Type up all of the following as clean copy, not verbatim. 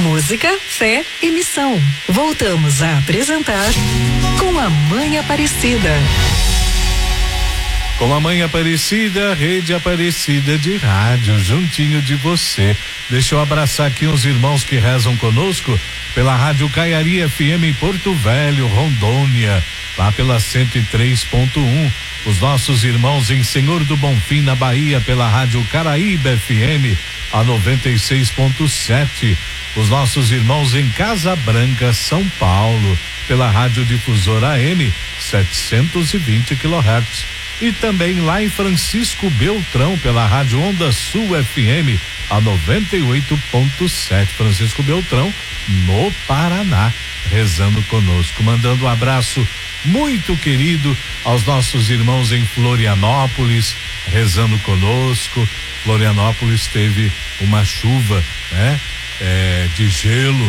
Música, fé e missão. Voltamos a apresentar Com a Mãe Aparecida. Com a Mãe Aparecida, Rede Aparecida de Rádio, juntinho de você. Deixa eu abraçar aqui uns irmãos que rezam conosco pela Rádio Caiari FM em Porto Velho, Rondônia, lá pela 103.1. Os nossos irmãos em Senhor do Bonfim, na Bahia, pela Rádio Caraíba FM, a 96.7. Os nossos irmãos em Casa Branca, São Paulo, pela Rádio Difusora AM, 720 kHz. E também lá em Francisco Beltrão, pela Rádio Onda Sul FM, a 98.7. Francisco Beltrão, no Paraná, rezando conosco. Mandando um abraço muito querido aos nossos irmãos em Florianópolis, rezando conosco. Florianópolis teve uma chuva, né? De gelo,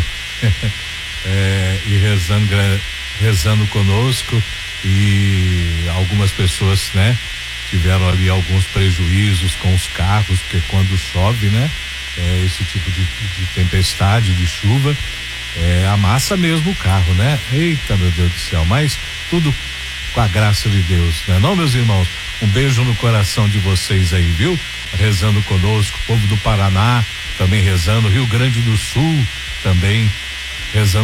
e rezando conosco, e algumas pessoas, né? Tiveram ali alguns prejuízos com os carros, porque quando chove, né? Esse tipo de tempestade, de chuva, amassa mesmo o carro, né? Eita, meu Deus do céu, mas tudo com a graça de Deus, né? Não, meus irmãos, um beijo no coração de vocês aí, viu? Rezando conosco, povo do Paraná também rezando, Rio Grande do Sul também rezando